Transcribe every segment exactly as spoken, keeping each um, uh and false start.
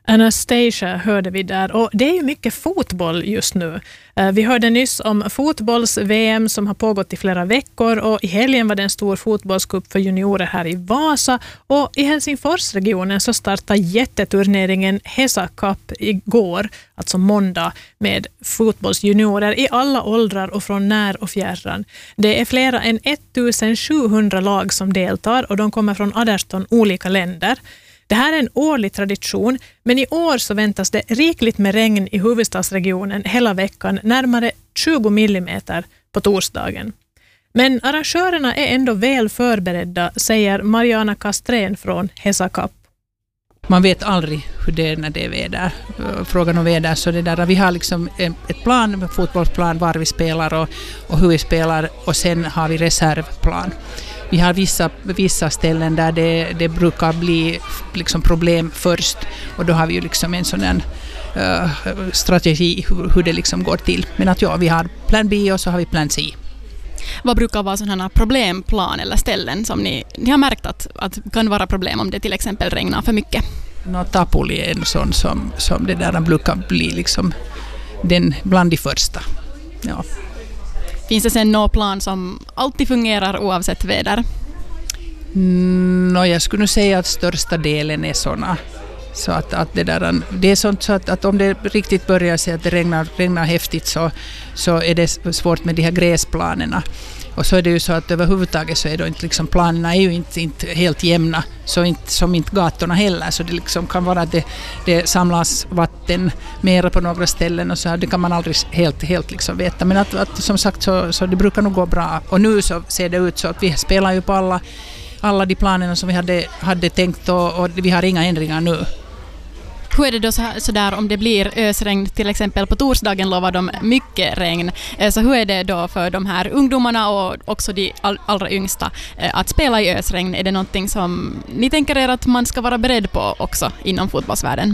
Anastasia hörde vi där, och det är ju mycket fotboll just nu. Vi hörde nyss om fotbolls-V M som har pågått i flera veckor, och i helgen var det en stor fotbollscup för juniorer här i Vasa, och i Helsingforsregionen så startade jätteturneringen Hesa Cup igår, alltså måndag, med fotbollsjuniorer i alla åldrar och från när och fjärran. Det är flera än ettusensjuhundra lag som deltar, och de kommer från arton olika länder. Det här är en årlig tradition, men i år så väntas det rikligt med regn i huvudstadsregionen hela veckan, närmare tjugo millimeter på torsdagen. Men arrangörerna är ändå väl förberedda, säger Mariana Castrén från Hesa Cup. Man vet aldrig hur det är när det är väder. Frågan om väder, så det där, vi har liksom ett plan, en fotbollsplan var vi spelar och, och hur vi spelar, och sen har vi reservplan. Vi har vissa, vissa ställen där det, det brukar bli liksom problem först, och då har vi ju liksom en sån där, uh, strategi hur, hur det liksom går till. Men att ja, vi har plan B och så har vi plan C. Vad brukar vara sådana problemplan eller ställen som ni, ni har märkt att, att kan vara problem om det till exempel regnar för mycket? No, Tapuli är en sån som, som det där brukar bli liksom den bland de första. Ja. Finns det sen någon plan som alltid fungerar oavsett väder? Mm, no, jag skulle säga att största delen är såna. Så att, att det, där, det är sånt så att, att om det riktigt börjar sig att det regnar, regnar häftigt, så, så är det svårt med de här gräsplanerna. Och så är det ju så att överhuvudtaget så är det inte liksom, planerna är ju inte, inte helt jämna, så inte, som inte gatorna heller. Så det liksom kan vara att det, det samlas vatten mera på några ställen, och så här, det kan man aldrig helt, helt liksom veta. Men att, att, som sagt så, så det brukar nog gå bra. Och nu så ser det ut så att vi spelar ju på alla, alla de planerna som vi hade, hade tänkt, och, och vi har inga ändringar nu. Hur är det då så, här, så där om det blir ösregn, till exempel på torsdagen lovar de mycket regn, så hur är det då för de här ungdomarna och också de all, allra yngsta att spela i ösregn? Är det någonting som ni tänker er att man ska vara beredd på också inom fotbollsvärlden?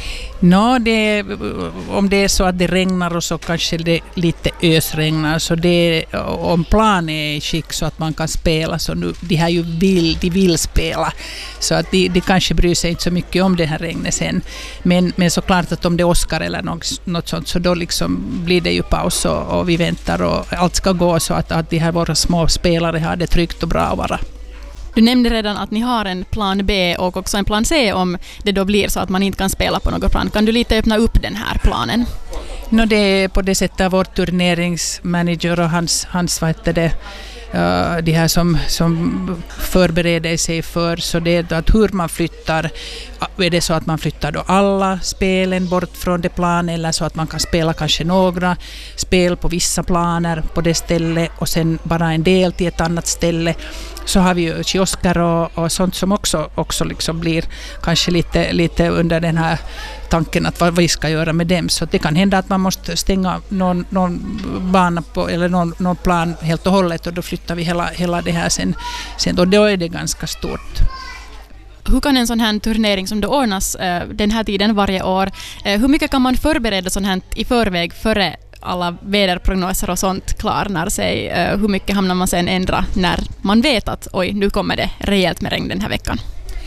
No, det, om det är så att det regnar och så kanske det lite ösregnar, så det, om plan är i skick så att man kan spela, så nu, de här ju vill, de vill spela, så att de, de kanske bryr sig inte så mycket om det här regnet sen, men, men såklart att om det åskar eller något, något sånt, så då liksom blir det ju paus och, och vi väntar och allt ska gå så att, att de här våra små spelare har det tryggt och bra att vara. Du nämnde redan att ni har en plan B och också en plan C om det då blir så att man inte kan spela på något plan. Kan du lite öppna upp den här planen? No, det är på det sättet vår turneringsmanager och hans, hans vad heter det, uh, de här som, som förbereder sig för, så det är att hur man flyttar, är det så att man flyttar då alla spelen bort från det plan, eller så att man kan spela kanske några spel på vissa planer på det stället och sen bara en del till ett annat ställe. Så har vi ju kiosker och, och sånt som också, också liksom blir kanske lite, lite under den här tanken att vad vi ska göra med dem. Så det kan hända att man måste stänga någon, någon bana på, eller någon, någon plan helt och hållet, och då flyttar vi hela, hela det här sen, sen. Och då är det ganska stort. Hur kan en sån här turnering som det ordnas eh, den här tiden varje år, eh, hur mycket kan man förbereda sån här i förväg före alla väderprognoser och sånt klarnar sig? Uh, hur mycket hamnar man sen ändra när man vet att oj, nu kommer det rejält med regn den här veckan?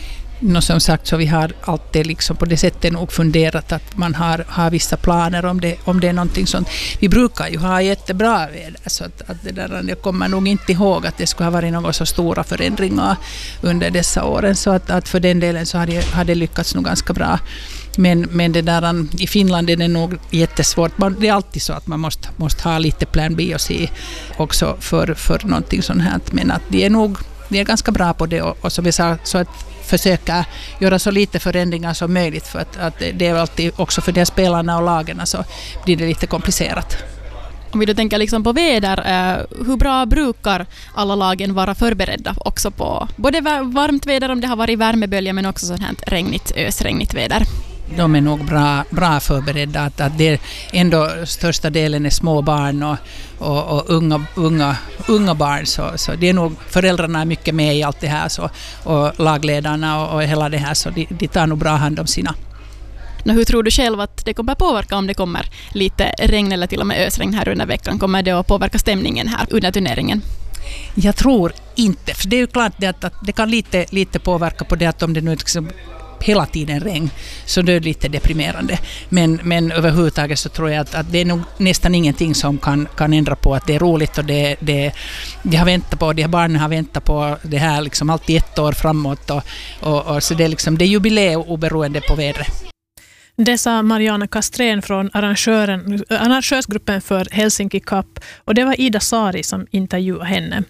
No, som sagt, så vi har alltid liksom på det sättet nog funderat att man har, har vissa planer om det, om det är någonting sånt. Vi brukar ju ha jättebra väder, så att, att det där, jag kommer nog inte ihåg att det skulle ha varit några så stora förändringar under dessa åren, så att, att för den delen så har det, har det lyckats nog ganska bra. Men, men det där, i Finland är det nog jättesvårt. Det är alltid så att man måste, måste ha lite plan B och C också för, för någonting sånt här. Men att det är nog det är ganska bra på det, och, och som vi sa, så att försöka göra så lite förändringar som möjligt, för att, att det är alltid också för de spelarna och lagarna så blir det lite komplicerat. Om vi då tänker liksom på väder, eh, hur bra brukar alla lagen vara förberedda också på både varmt väder om det har varit värmebölja, men också sånt här regnigt, ösregnigt väder? De är nog bra, bra förberedda, att, att det är ändå största delen är små barn och, och, och unga, unga, unga barn, så, så det är nog föräldrarna är mycket med i allt det här, så, och lagledarna och, och hela det här, så de, de tar nog bra hand om sina. Nå, hur tror du själv att det kommer påverka om det kommer lite regn eller till och med ösregn här under veckan? Kommer det att påverka stämningen här under turneringen? Jag tror inte, för det är ju klart det att, att det kan lite, lite påverka på det att om det nu liksom hela tiden regn, så det är lite deprimerande. Men, men överhuvudtaget så tror jag att, att det är nog nästan ingenting som kan, kan ändra på att det är roligt, och det, det, de har väntat på, de här barnen har väntat på det här liksom alltid ett år framåt, och, och, och så det är liksom det är jubileum oberoende på vädret. Det sa Mariana Kastrén från arrangören, arrangörsgruppen för Helsinki Cup, och det var Ida Sari som intervjuade henne.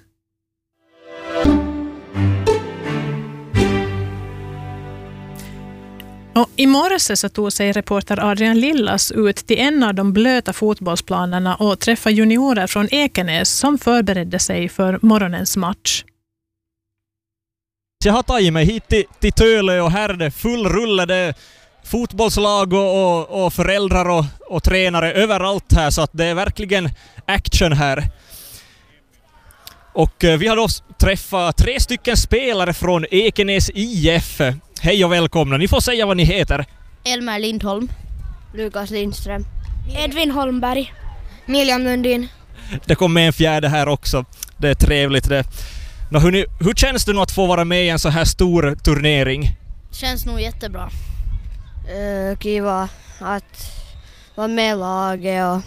Och i morse så tog sig reporter Adrian Lillas ut till en av de blöta fotbollsplanerna och träffade juniorer från Ekenäs som förberedde sig för morgonens match. Jag har tagit mig hit till, till Tölö, och här är det full rulle. Det är fotbollslag och, och, och föräldrar och, och tränare överallt här, så att det är verkligen action här. Och vi har då träffat tre stycken spelare från Ekenäs I F. Hej och välkomna. Ni får säga vad ni heter. Elmer Lindholm. Lukas Lindström. Edvin Holmberg. Milian Lundin. Det kom med en fjärde här också. Det är trevligt det. Nå, hur, hur känns det nu att få vara med i en så här stor turnering? Känns nog jättebra. Uh, kiva att vara med i laget och...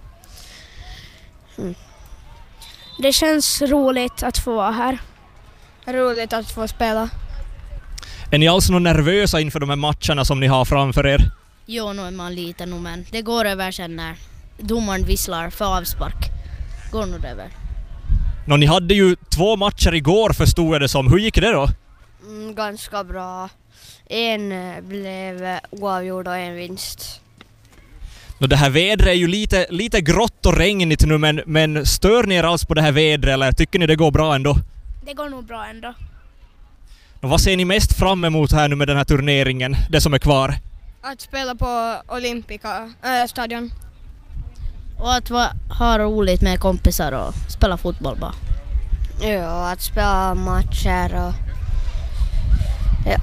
Mm. Det känns roligt att få vara här. Roligt att få spela. Är ni alls nog nervösa inför de här matcherna som ni har framför er? Jo, nu är man lite nu, men det går över sen när domaren visslar för avspark. Går nog över. Nå, ni hade ju två matcher igår, förstod jag det som. Hur gick det då? Mm, ganska bra. En blev oavgjord och en vinst. Nå, det här vädret är ju lite, lite grått och regnigt nu, men, men stör ni er alls på det här vädret, eller tycker ni det går bra ändå? Det går nog bra ändå. Nå, vad ser ni mest fram emot här nu med den här turneringen, det som är kvar? Att spela på Olympica äh, stadion. Och att va, ha roligt med kompisar och spela fotboll bara. Ja, att spela matcher och... Ja.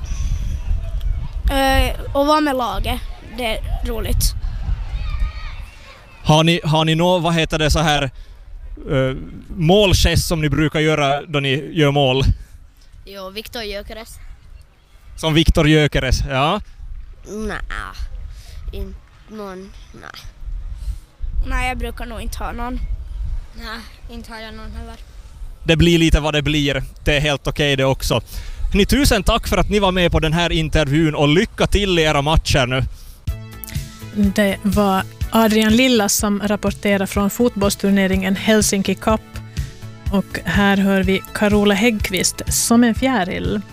Uh, och vara med laget, det är roligt. Har ni, har ni nå, vad heter det, så här uh, målgest som ni brukar göra då ni gör mål? Jo, Viktor Jökeres. Som Viktor Jökeres, ja. Nej, inte någon, nej. Nej, jag brukar nog inte ha någon. Nej, inte har jag någon heller. Det blir lite vad det blir, det är helt okej det också. Ni, tusen tack för att ni var med på den här intervjun, och lycka till i era matcher nu. Det var Adrian Lillas som rapporterar från fotbollsturneringen Helsinki Cup. Och här hör vi Carola Häggkvist, Som en fjäril.